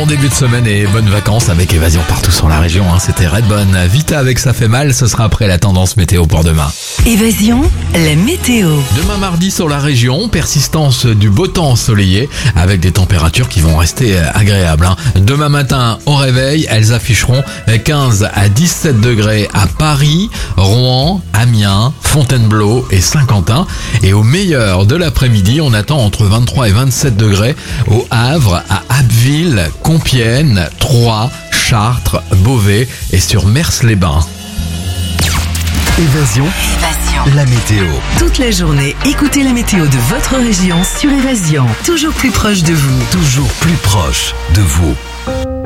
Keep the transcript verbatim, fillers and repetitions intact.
bon début de semaine et bonnes vacances avec Évasion partout sur la région. Hein. C'était Redbone. Vita avec Ça fait mal, ce sera après la tendance météo pour demain. Évasion, la météo. Demain mardi sur la région, persistance du beau temps ensoleillé avec des températures qui vont rester agréables. Hein. Demain matin au réveil, elles afficheront quinze à dix-sept degrés à Paris, Rouen, Amiens, Fontainebleau et Saint-Quentin. Et au meilleur de l'après-midi, on attend entre vingt-trois et vingt-sept degrés au Havre, à Abbeville, Compiègne, Troyes, Chartres, Beauvais et sur Mers-les-Bains. Évasion, Évasion. la météo. Toute la journée, écoutez la météo de votre région sur Évasion. Toujours plus proche de vous. Toujours plus proche de vous.